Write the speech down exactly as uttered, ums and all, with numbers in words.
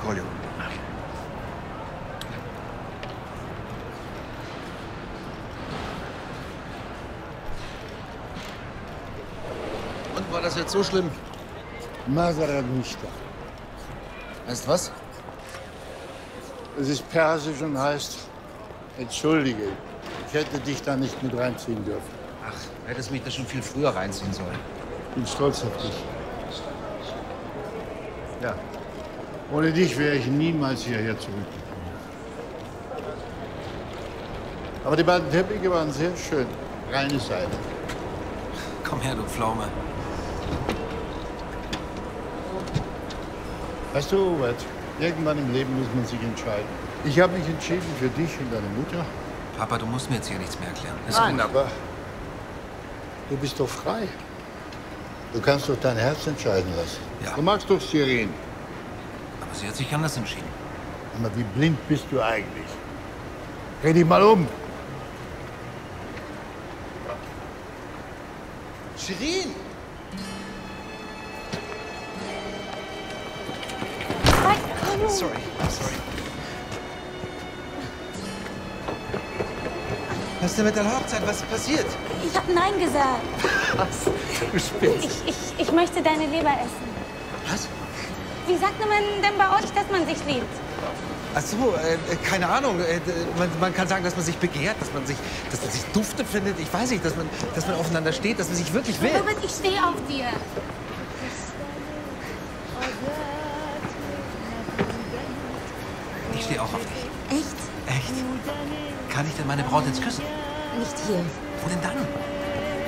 Portfolio. Und war das jetzt so schlimm? Masaranishta. Heißt was? Es ist persisch und heißt entschuldige. Ich hätte dich da nicht mit reinziehen dürfen. Ach, hättest mich da schon viel früher reinziehen sollen. Ich bin stolz auf dich. Ja. Ohne dich wäre ich niemals hierher zurückgekommen. Aber die beiden Teppiche waren sehr schön. Reine Seide. Komm her, du Pflaume. Weißt du, Robert, irgendwann im Leben muss man sich entscheiden. Ich habe mich entschieden für dich und deine Mutter. Papa, du musst mir jetzt hier nichts mehr erklären. Ist Nein, gut. aber du bist doch frei. Du kannst doch dein Herz entscheiden lassen. Ja. Du magst doch Shirin. Aber sie hat sich anders entschieden. Aber wie blind bist du eigentlich? Dreh dich mal um. Shirin! Sorry, sorry. Was ist denn mit der Hochzeit? Was ist passiert? Ich hab Nein gesagt. Was? Du spinnst. Ich, ich, ich möchte deine Leber essen. Was? Wie sagt man denn bei euch, dass man sich liebt? Ach so, äh, keine Ahnung. Äh, man, man kann sagen, dass man sich begehrt, dass man sich, dass man sich dufte findet. Ich weiß nicht, dass man, dass man aufeinander steht, dass man sich wirklich will. Robert, ich stehe auf dir. Ich stehe auch auf dich. Echt? Echt? Kann ich denn meine Braut jetzt küssen? Nicht hier. Wo denn dann?